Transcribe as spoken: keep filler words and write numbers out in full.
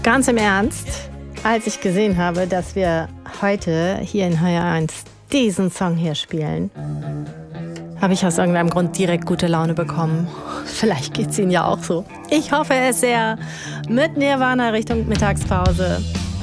Ganz im Ernst, als ich gesehen habe, dass wir heute hier in H R eins diesen Song hier spielen, habe ich aus irgendeinem Grund direkt gute Laune bekommen. Vielleicht geht's Ihnen ja auch so. Ich hoffe es sehr. Mit Nirvana Richtung Mittagspause.